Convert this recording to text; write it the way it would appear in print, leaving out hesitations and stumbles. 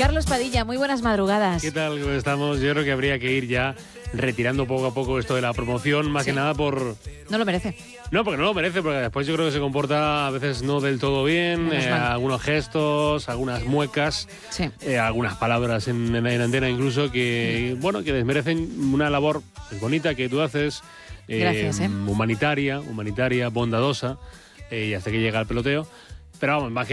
Carlos Padilla, muy buenas madrugadas. ¿Qué tal? ¿Cómo estamos? Yo creo que habría que ir ya retirando poco a poco esto de la promoción, más que nada por... No lo merece. No, porque no lo merece, porque después yo creo que se comporta a veces no del todo bien, algunos gestos, algunas muecas, algunas palabras en antena incluso que, bueno, que desmerecen una labor bonita que tú haces, Gracias, humanitaria, bondadosa, y hasta que llega el peloteo. Pero vamos, más que